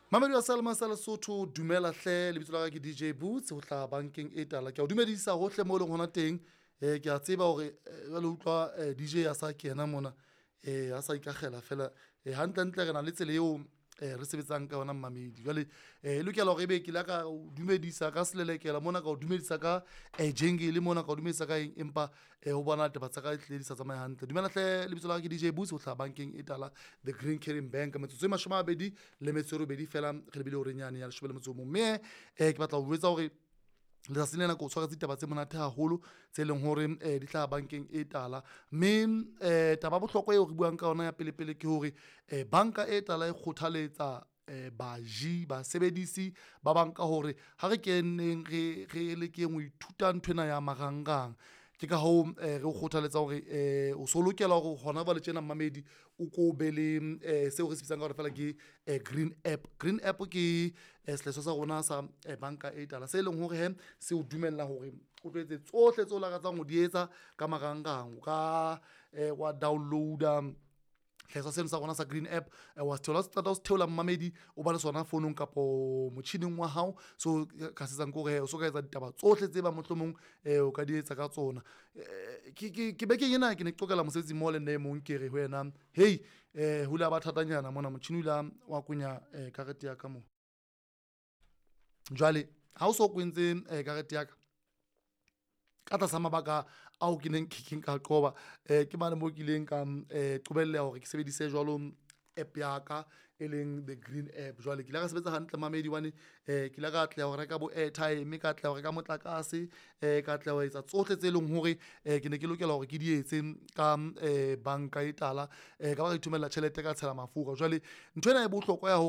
Mamedi wa Salma sa Lesotho dumela hle lebitso la ka ke DJ Boots ho tla bankeng e tala ke a o dumedisa hohle mo leng hona teng ke a tseba hore jwale utlwa DJ ya sa kena mona a sa ikagela fela hantle ntle re na le tsela eo re sebetsang ka yona Mamedi jwale e lokela hore ebe ke la ka o dumedisa ka selelekela mona ka o dumedisa ka jingle mona ka o dumedisa ka eng empa ho bona taba tsa ka tle di sa tsamaya hantle dumela hle lebitso la ka ke DJ Boots ho tla bankeng e tala the Green Carrying Bank metsotso e 20 le metsotso 2 fela re lebile hore nyane ya 10 le motso o mong mme ke batla ho jwetsa hore letsatsi lena ko tshwara ditaba tse monate haholo tse leng hore di tla bankeng e tala mme taba bohlokwa eo re buang ka ona ya pele ke hore banka e tala e kgothaletsa baji basebedisi ba banka hore ha re keneng re lekeng ho ithuta nthwena ya marangrang ke ka ho re o kgothaletsa hore o so lokela hore hona ba le tjena Mamedi o ko be le seo re se bitsang ka hore fela ke Green App ke sehlahiswa sa rona sa banka e tala se leng hore he se o dumella hore o tlo etse tsohle tse o lakatsang ho di etsa ka marangrang o ka wa downloada hlahiswa seno sa rona sa Green App wa se theola Mamedi o ba le sona founong kapo motjhining wa hao so ka setsang kore o so ka etsa ditaba tsohle tse ba mohlomong o ka di etsa ka tsona ke bekeng ena ke ne ke qoqela mosebetsi mo le nne mong ke re ho yena hey hula ba thatanyana mona motjhini ula wa kunya karete ya ka mo jwale ha o so kwentse karete ya ka ka tlasa mabaka ao ke neng ke ka qoba ke mane mo kileng ka qobelleha hore ke sebedise jwalo app ya ka e leng the Green App jwale ke la ka sebetsa hantle Mamedi wane ke la ka tla hore ka bo airtime ka tla hore ka motlakase ka tla ho etsa tsohle tse leng hore ke ne ke lokela hore ke di etse ka banka e tala ka ba re ithumela tjhelete ka tshela mafura jwale nthwena e bohlokwa ya